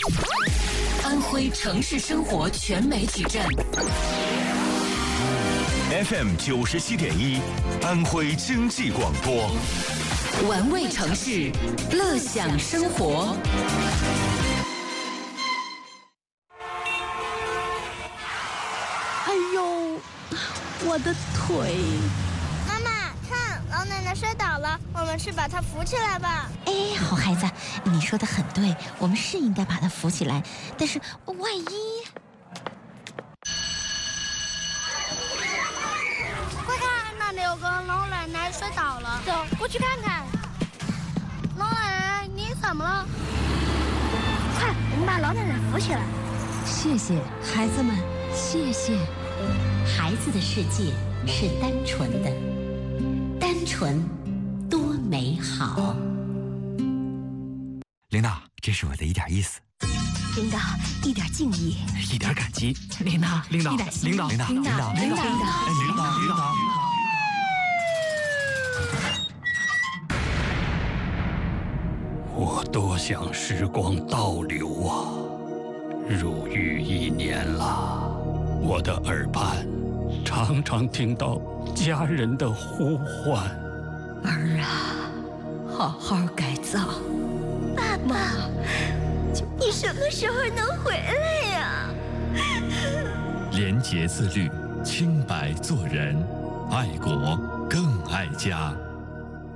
安徽城市生活全媒体站 FM 97.1，安徽经济广播， 玩味城市，乐享生活。 哎呦，我的腿！ 妈妈，看，老奶奶摔倒了，我们去把她扶起来吧。 哎，好孩子，你说的很对，我们是应该把她扶起来，但是万一…… 快看，那里有个老奶奶摔倒了，走过去看看。老奶奶，你怎么了？快，我们把老奶奶扶起来。 谢谢孩子们，谢谢。 孩子的世界是单纯的，单纯多美好。 领导，这是我的一点意思。 领导，一点敬意， 一点感激。 领导， 领导， 一点心意， 领导，领导， 领导， 领导， 领导， 领导。 我多想时光倒流啊！入狱1年了，我的耳畔常常听到家人的呼唤。 儿啊，好好改造。 爸爸，你什么时候能回来呀？ 廉洁自律，清白做人，爱国更爱家。